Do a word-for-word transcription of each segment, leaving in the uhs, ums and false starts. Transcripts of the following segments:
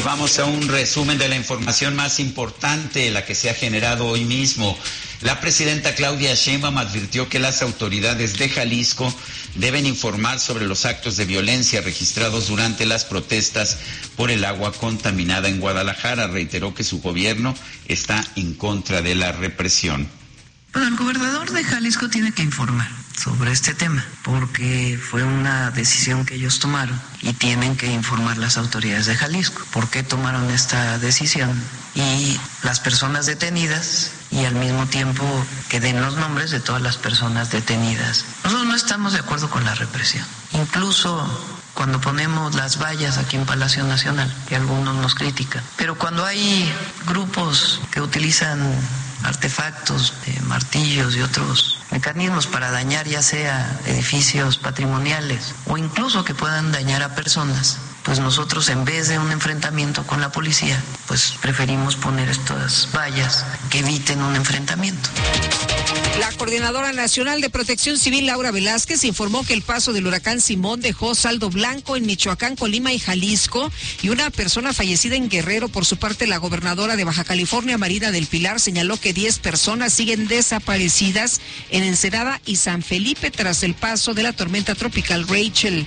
Y vamos a un resumen de la información más importante, la que se ha generado hoy mismo. La presidenta Claudia Sheinbaum advirtió que las autoridades de Jalisco deben informar sobre los actos de violencia registrados durante las protestas por el agua contaminada en Guadalajara. Reiteró que su gobierno está en contra de la represión. Bueno, el gobernador de Jalisco tiene que informar sobre este tema, porque fue una decisión que ellos tomaron y tienen que informar las autoridades de Jalisco por qué tomaron esta decisión y las personas detenidas, y al mismo tiempo que den los nombres de todas las personas detenidas. Nosotros no estamos de acuerdo con la represión. Incluso cuando ponemos las vallas aquí en Palacio Nacional, que algunos nos critican, pero cuando hay grupos que utilizan artefactos, eh, martillos y otros mecanismos para dañar ya sea edificios patrimoniales o incluso que puedan dañar a personas, pues nosotros en vez de un enfrentamiento con la policía, pues preferimos poner estas vallas que eviten un enfrentamiento. La Coordinadora Nacional de Protección Civil, Laura Velázquez, informó que el paso del huracán Simón dejó saldo blanco en Michoacán, Colima y Jalisco y una persona fallecida en Guerrero. Por su parte, la gobernadora de Baja California, Marina del Pilar, señaló que diez personas siguen desaparecidas en Ensenada y San Felipe tras el paso de la tormenta tropical Rachel.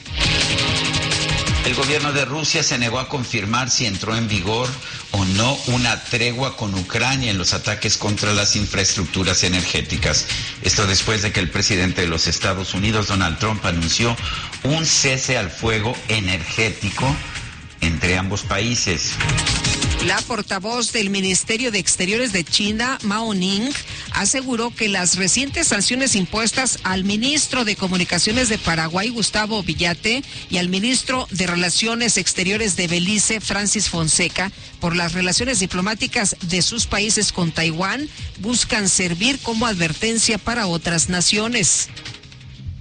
El gobierno de Rusia se negó a confirmar si entró en vigor o no una tregua con Ucrania en los ataques contra las infraestructuras energéticas. Esto después de que el presidente de los Estados Unidos, Donald Trump, anunció un cese al fuego energético entre ambos países. La portavoz del Ministerio de Exteriores de China, Mao Ning, aseguró que las recientes sanciones impuestas al ministro de Comunicaciones de Paraguay, Gustavo Villate, y al ministro de Relaciones Exteriores de Belice, Francis Fonseca, por las relaciones diplomáticas de sus países con Taiwán, buscan servir como advertencia para otras naciones.